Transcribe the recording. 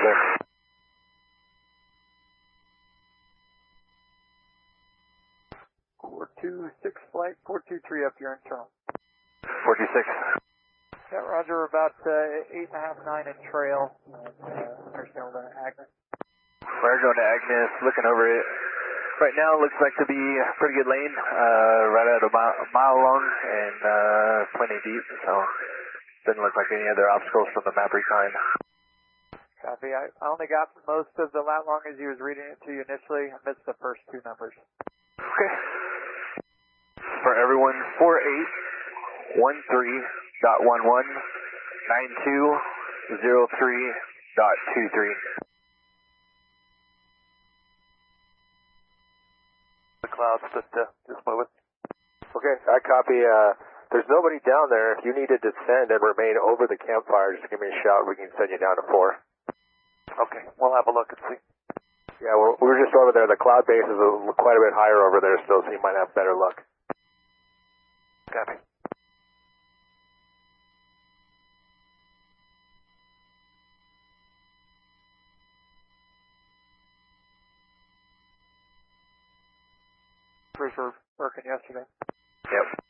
there. 426 flight, 423 up your internal. 426. Yeah, Roger, we're about 8.5, 9 in trail. Understand we're going to Agnes. We're going to Agnes, looking over it. Right now it looks like to be a pretty good lane, right at a mile long and plenty deep, so didn't look like any other obstacles from the map recon. Copy. I only got most of the lat long as he was reading it to you initially. I missed the first two numbers. Okay. For everyone, 4813.119203.23. The clouds, but just moving. Okay, I copy. There's nobody down there. If you need to descend and remain over the campfire, just give me a shout. We can send you down to 4. Okay, we'll have a look and see. Yeah, we're just over there. The cloud base is quite a bit higher over there still, so you might have better luck. Copy. Were working yesterday. Yep.